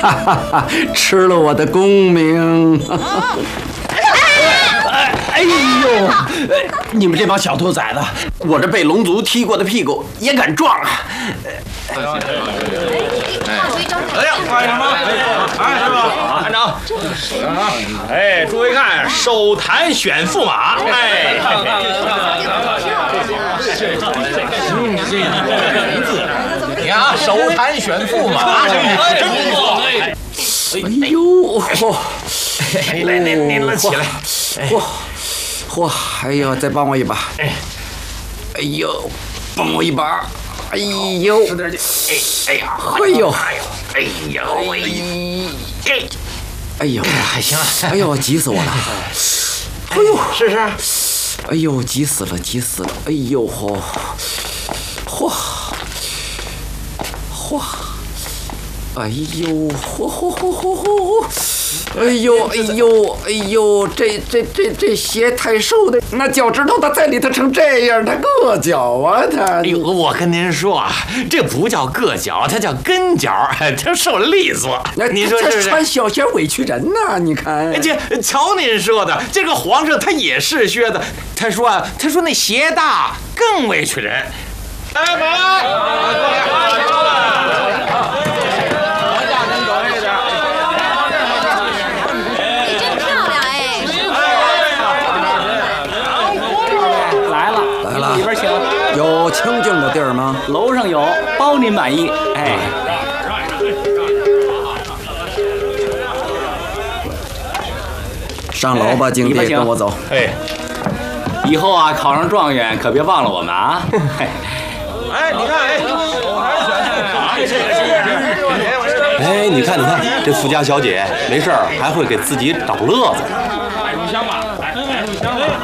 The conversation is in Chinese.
哈哈哈，吃了我的功名。 哎呦，你们这帮小兔崽子，我这被龙族踢过的屁股也敢撞啊！ 哎呀，干什么？哎，师傅，班长，哎，诸位看，手弹选驸马，哎，你看啊，手弹选驸马，真不错。 哎呦， 来，您起来。 嚯，哎呦，再帮我一把。哎呦，帮我一把。哎呦， 使点劲。哎呀， 哎呦，哎呦， 还行啊。 哎呦，急死我了！哎呦， 试试。 哎呦，急死了！哎呦，嚯，哎呦，嚯！哎呦，这鞋太瘦的，那脚趾头它在里头成这样，它硌脚啊，它。 哎呦，我跟您说啊，这不叫硌脚，它叫跟脚，它受利索。您说是不是？ 这穿小鞋委屈人呐！你看， 这瞧您说的，这个皇上他也是靴子，他说那鞋大更委屈人。哎，买！ 有清静的地儿吗？ 楼上有，包您满意。哎， 上楼吧，经理，跟我走。 哎， 以后啊，考上状元可别忘了我们啊。 哎，你看， 哎，你看，这富家小姐没事儿还会给自己找乐子。